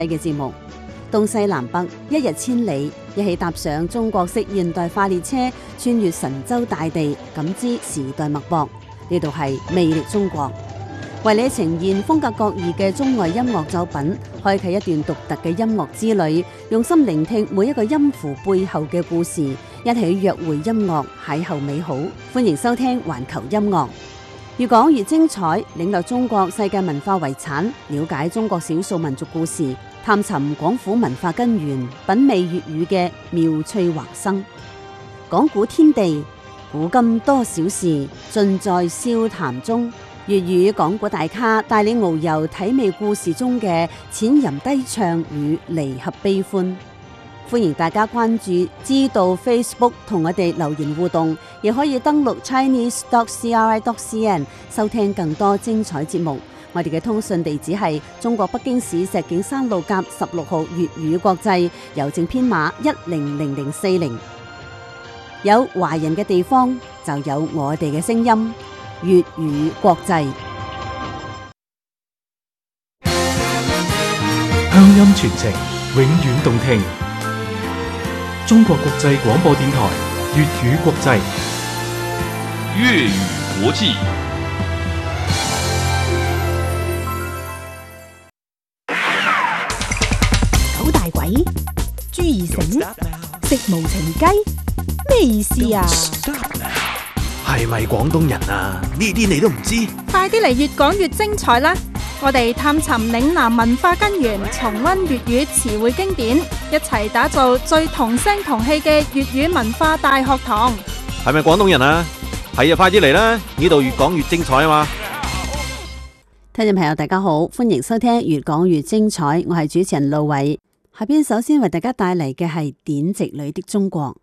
嘅節目，東西南北一日千里，一起踏上中國式現代化列車，穿越神州大地，感知時代脈搏。呢度係魅力中國，為你呈現風格各異嘅中外音樂作品，開啟一段獨特嘅音樂之旅，用心聆聽每一個音符背後嘅故事，一起約會音樂，邂逅美好。歡迎收聽環球音樂。越講越精彩，領略中國世界文化遺產，了解中國少數民族故事，探尋廣府文化根源，品味粵語嘅妙趣橫生。講古天地，古今多少事，盡在笑談中。粵語講古大咖帶你遨遊體味故事中嘅淺吟低唱與離合悲歡。歡迎大家關注知道 Facebook 同我哋留言互動，亦可以登錄 chinese.cri.cn 收聽更多精彩節目。我哋嘅通訊地址係中國北京市石景山路甲16號粵語國際，郵政編碼100040。有華人嘅地方就有我哋嘅聲音，粵語國際。 鄉音傳情，永遠動聽。中國國際廣播電台粵語國際， 粵語國際。 九大簋、朱二繩、食無情雞，咩意思啊？ 係咪廣東人啊？呢啲你都唔知？ 快啲嚟越講越精彩啦！我哋探尋嶺南文化根源，重溫粵語詞彙經典，一齊打造最同聲同氣嘅粵語文化大學堂。 係咪廣東人啊？係啊，快啲嚟啦！呢度越講越精彩啊嘛！ 聽眾朋友大家好，歡迎收聽越講越精彩，我係主持人路偉。下邊首先為大家帶嚟嘅係典籍裏的中國。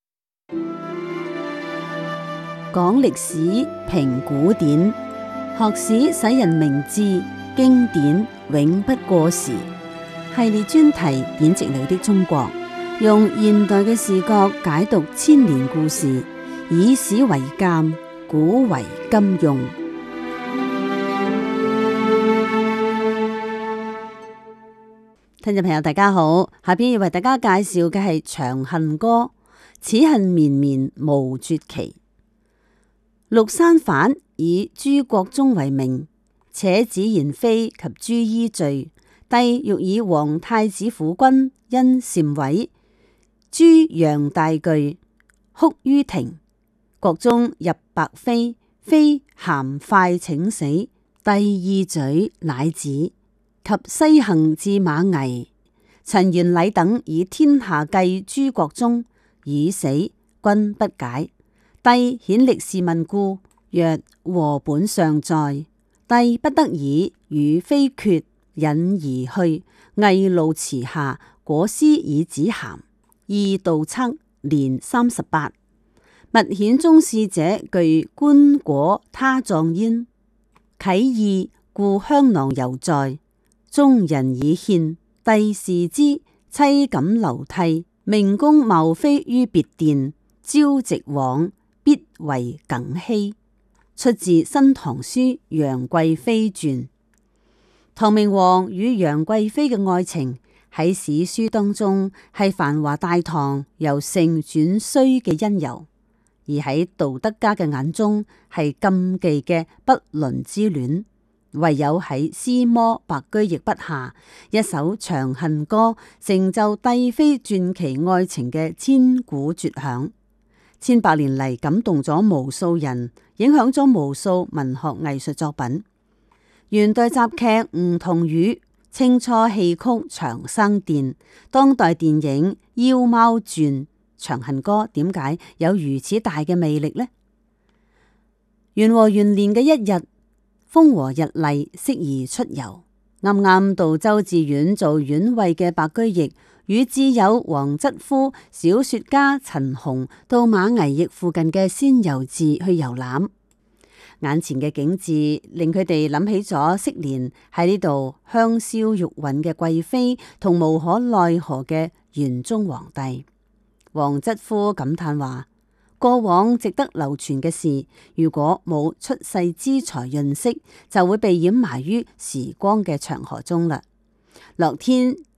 講歷史，評古典，學史使人明智，經典永不過時。系列專題典籍裏的中國，用現代嘅視角解讀千年故事，以史為鑑，古為今用。聽眾朋友大家好，下邊要為大家介紹嘅係《長恨歌》，此恨綿綿無絕期。陸山反以朱國忠為名，且指言非及朱伊罪，帝欲以皇太子府君因禪位，朱楊大懼，哭於庭。國忠入白妃，妃咸快請死，帝意嘴乃止。及西行至馬危，陳元禮等以天下計朱國忠，已死君不解。帝遣力士問故，曰：和本尚在。帝不得已，與妃決，引而去。魏路池下，果師以子咸。二道策，年38。密遣宗室者具棺椁他葬焉，啟意故香囊猶在。宗人以獻，帝視之，妻感流涕，命宮茂妃於別殿，朝夕往，必為耿希。出自《新唐書·楊貴妃傳》。唐明皇與楊貴妃嘅愛情喺史書當中係繁華大唐由盛轉衰嘅因由，而喺道德家嘅眼中係禁忌嘅不倫之戀。唯有喺司魔白居易筆下一首《長恨歌》，成就帝妃傳奇愛情嘅千古絕響，千百年嚟感動咗無數人，影響咗無數文學藝術作品。元代雜劇《梧桐雨》，清初戲曲《長生殿》，當代電影《妖貓傳》，《長恨歌》點解有如此大嘅魅力呢？元和元年嘅一日，風和日麗，適宜出遊。啱啱到周至縣做縣尉嘅白居易，與摯友王則夫、小說家陳洪到馬危驛附近嘅仙遊寺去遊覽。眼前嘅景致令佢哋諗起咗昔年喺呢度香消玉殞嘅貴妃同無可奈何嘅玄宗皇帝。王則夫感嘆話：過往值得流傳嘅事，如果冇出世之才潤色，就會被掩埋於時光嘅長河中啦。 樂天